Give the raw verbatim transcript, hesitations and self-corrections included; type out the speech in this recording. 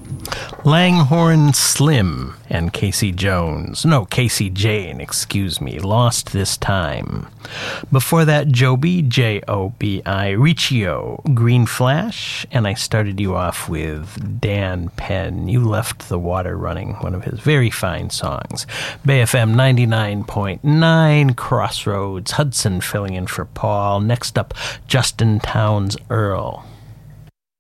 Langhorne Slim and Casey Jones. No, Casey Jane, excuse me. Lost This Time. Before that, Joby, J O B I, Riccio, Green Flash, and I started you off with Dan Penn, You Left the Water Running, one of his very fine songs. Bay F M ninety-nine point nine, Crossroads, Hudson filling in for Paul. Next up, Justin Townes Earl.